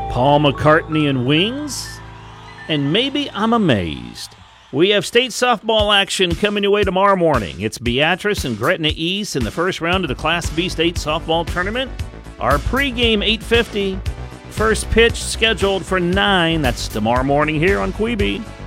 Paul McCartney and Wings, and maybe I'm amazed. We have state softball action coming your way tomorrow morning. It's Beatrice and Gretna East in the first round of the Class B state softball tournament. Our pregame 8:50, first pitch scheduled for 9. That's tomorrow morning here on Quebe.